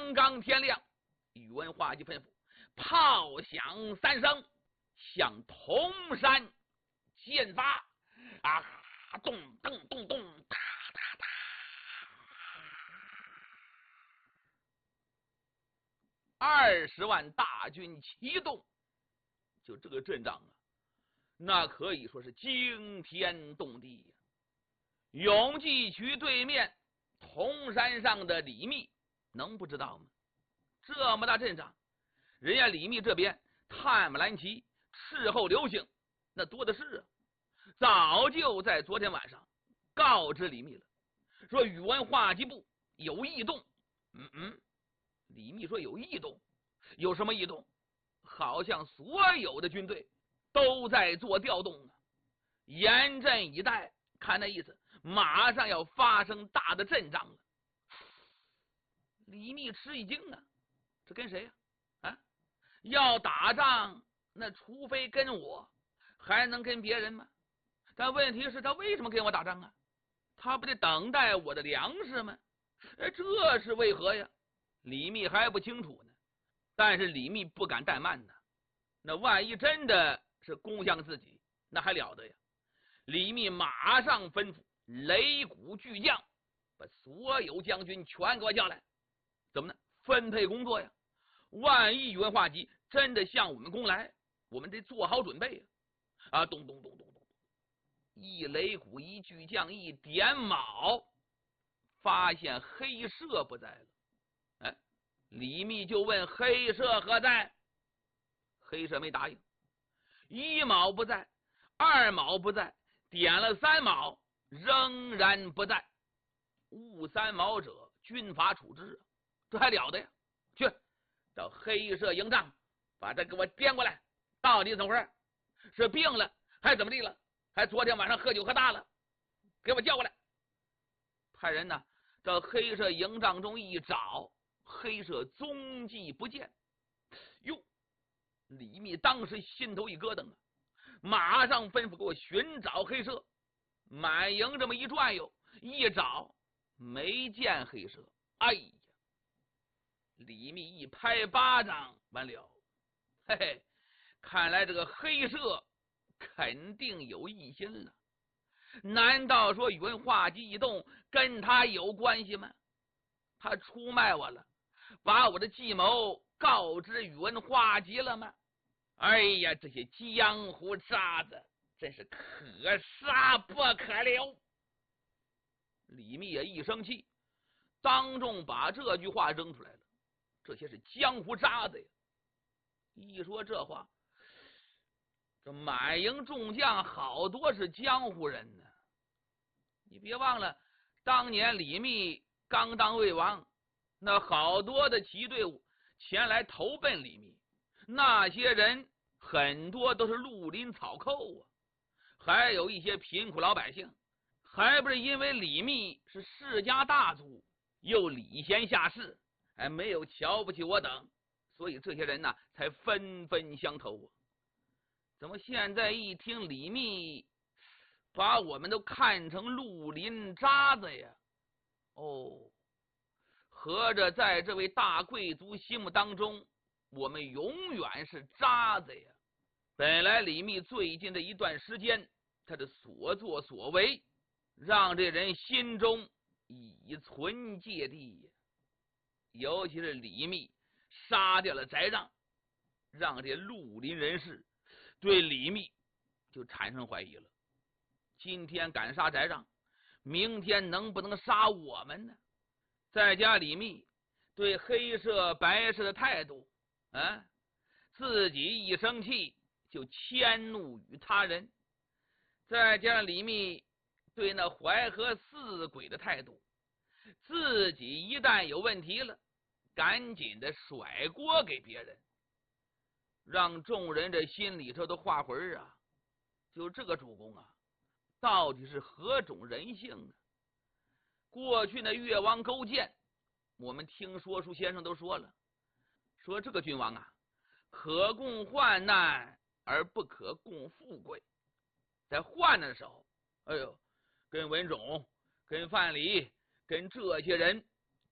刚刚天亮，宇文化及吩咐炮响3声，向铜山进发。啊，咚咚咚咚，哒哒哒，20万大军齐动。就这个阵仗啊，那可以说是惊天动地呀！永济区对面铜山上的李密能不知道吗？这么大阵仗，人家李密这边探马兰旗斥候刘姓那多的是啊，早就在昨天晚上告知李密了，说宇文化及部有异动。李密说有异动，有什么异动？好像所有的军队都在做调动啊，严阵以待，看那意思马上要发生大的阵仗了。李密吃一惊啊，这跟谁呀？要打仗那除非跟我，还能跟别人吗？但问题是他为什么跟我打仗啊？他不得等待我的粮食吗？这是为何呀？李密还不清楚呢。但是李密不敢怠慢呢，那万一真的是攻向自己，那还了得呀！李密马上吩咐擂鼓巨将，把所有将军全给我叫来。怎么呢？分配工作呀！万一宇文化及真的向我们攻来，我们得做好准备呀！咚咚咚咚咚，一擂鼓，一巨将，一点卯，发现黑社不在了。李密就问黑社何在？黑社没答应。1卯不在，2卯不在，点了3卯仍然不在。误3卯者军法处置，这还了得呀！去到黑社营帐，把他给我颠过来，到底怎么回事？是病了还是怎么地了？还昨天晚上喝酒喝大了？给我叫过来。派人呢到黑社营帐中一找，黑社踪迹不见。哟，李密当时心头一咯噔啊，马上吩咐给我寻找黑社。满营这么一转悠，一找没见黑社。哎呀，李密一拍巴掌，完了，嘿嘿，看来这个黑社肯定有异心了。难道说宇文化及一动跟他有关系吗？他出卖我了，把我的计谋告知宇文化及了吗？哎呀，这些江湖渣子真是可杀不可留！李密也一生气，当众把这句话扔出来了。这些是江湖渣子呀！一说这话，这满营众将好多是江湖人呢。你别忘了，当年李密刚当魏王，那好多的骑队伍前来投奔李密，那些人很多都是绿林草寇啊，还有一些贫苦老百姓，还不是因为李密是世家大族，又礼贤下士，没有瞧不起我等，所以这些人呢才纷纷相投啊。怎么现在一听李密把我们都看成绿林渣子呀？哦，合着在这位大贵族心目当中，我们永远是渣子呀！本来李密最近的一段时间，他的所作所为，让这人心中已存芥蒂呀。尤其是李密杀掉了翟让，让这绿林人士对李密就产生怀疑了。今天敢杀翟让，明天能不能杀我们呢？再加李密对黑社白社的态度，自己一生气就迁怒于他人，再加上李密对那淮河四鬼的态度，自己一旦有问题了，赶紧的甩锅给别人，让众人这心里头都画魂啊！就这个主公啊，到底是何种人性啊？过去那越王勾践，我们听说书先生都说了，说这个君王啊，可共患难而不可共富贵。在患难的时候，跟文种、跟范蠡、跟这些人